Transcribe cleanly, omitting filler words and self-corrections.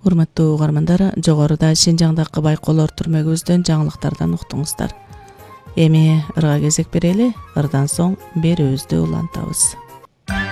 Урматтуу угармандар, жогоруда Шинжаңдагы байкоолор түрмөгүбүздөн жаңылыктардан уктуңуздар. Эми ырга кезек берели, ырдан соң берүүбүздү улантабыз.